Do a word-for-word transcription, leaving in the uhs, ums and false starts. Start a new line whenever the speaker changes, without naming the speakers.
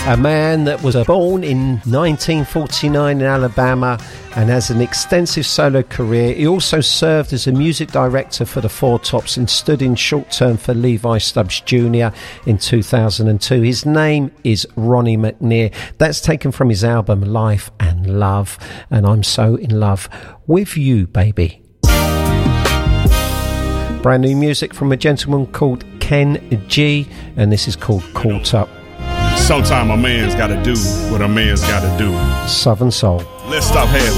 A man that was born in nineteen forty-nine in Alabama and has an extensive solo career. He also served as a music director for the Four Tops and stood in short term for Levi Stubbs Junior in two thousand two. His name is Ronnie McNear. That's taken from his album Life and Love, and I'm so in love with you, baby. Brand new music from a gentleman called Ken G, and this is called Caught Up.
Sometimes a man's got to do what a man's got to do.
Southern Soul.
Let's stop having